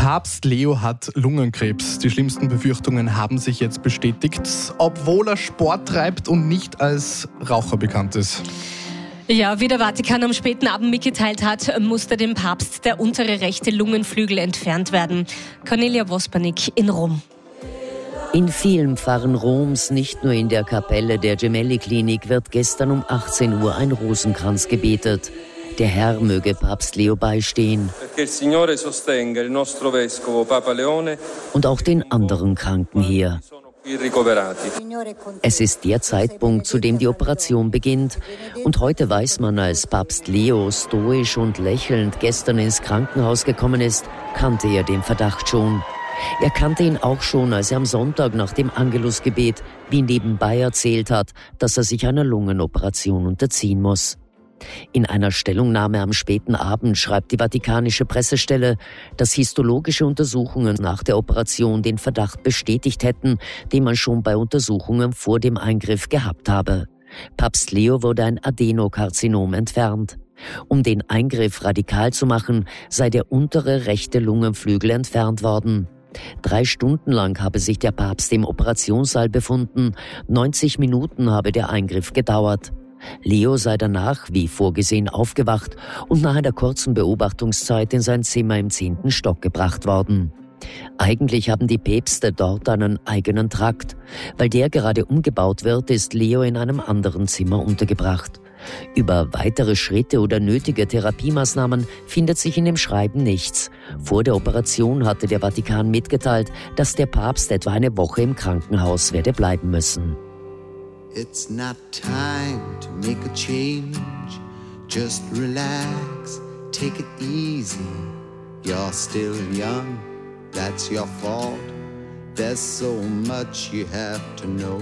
Papst Leo hat Lungenkrebs. Die schlimmsten Befürchtungen haben sich jetzt bestätigt, obwohl er Sport treibt und nicht als Raucher bekannt ist. Ja, wie der Vatikan am späten Abend mitgeteilt hat, musste dem Papst der untere rechte Lungenflügel entfernt werden. Cornelia Wospanik in Rom. In vielen Pfarren Roms, nicht nur in der Kapelle der Gemelli-Klinik, wird gestern um 18 Uhr ein Rosenkranz gebetet. Der Herr möge Papst Leo beistehen. Und auch den anderen Kranken hier. Es ist der Zeitpunkt, zu dem die Operation beginnt. Und heute weiß man, als Papst Leo stoisch und lächelnd gestern ins Krankenhaus gekommen ist, kannte er den Verdacht schon. Er kannte ihn auch schon, als er am Sonntag nach dem Angelusgebet wie nebenbei erzählt hat, dass er sich einer Lungenoperation unterziehen muss. In einer Stellungnahme am späten Abend schreibt die vatikanische Pressestelle, dass histologische Untersuchungen nach der Operation den Verdacht bestätigt hätten, den man schon bei Untersuchungen vor dem Eingriff gehabt habe. Papst Leo wurde ein Adenokarzinom entfernt. Um den Eingriff radikal zu machen, sei der untere rechte Lungenflügel entfernt worden. 3 Stunden lang habe sich der Papst im Operationssaal befunden, 90 Minuten habe der Eingriff gedauert. Leo sei danach, wie vorgesehen, aufgewacht und nach einer kurzen Beobachtungszeit in sein Zimmer im 10. Stock gebracht worden. Eigentlich haben die Päpste dort einen eigenen Trakt. Weil der gerade umgebaut wird, ist Leo in einem anderen Zimmer untergebracht. Über weitere Schritte oder nötige Therapiemaßnahmen findet sich in dem Schreiben nichts. Vor der Operation hatte der Vatikan mitgeteilt, dass der Papst etwa eine Woche im Krankenhaus werde bleiben müssen. It's not time to make a change. Just relax, take it easy. You're still young, that's your fault. There's so much you have to know.